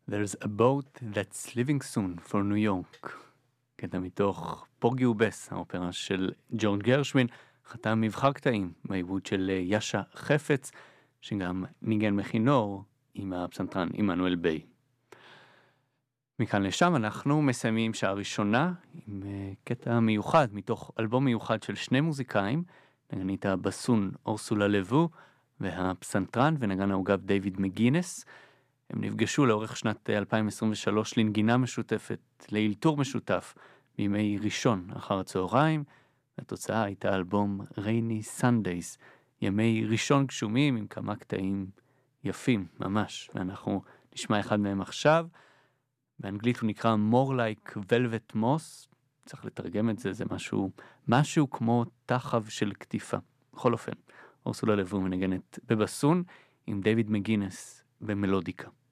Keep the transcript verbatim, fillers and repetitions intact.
There's a boat that's leaving soon for New York. קטע מתוך פורגי ובס, האופרה של ג'ורג' גרשווין, חתם מבחר קטעים בעיבוד של יאשה חפץ, שגם ניגן מכינור עם הפסנתרן עמנואל ביי. מכאן לשם אנחנו מסיימים שעה ראשונה עם קטע מיוחד מתוך אלבום מיוחד של שני מוזיקאים, נגנית הבסון אורסולה לבו והפסנתרן ונגן העוגב דיוויד מגינס. הם נפגשו לאורך שנת אלפיים עשרים ושלוש לנגינה משותפת, לאלתור משותף בימי ראשון אחר הצהריים. התוצאה הייתה אלבום Rainy Sundays, ימי ראשון גשומים עם כמה קטעים יפים ממש, ואנחנו נשמע אחד מהם עכשיו. באנגלית הוא נקרא More Like Velvet Moss, צריך לתרגם את זה, זה משהו, משהו כמו תחב של כתיפה. בכל אופן, אורסולה לבו מנגנת בבסון עם דיוויד מגינס במלודיקה.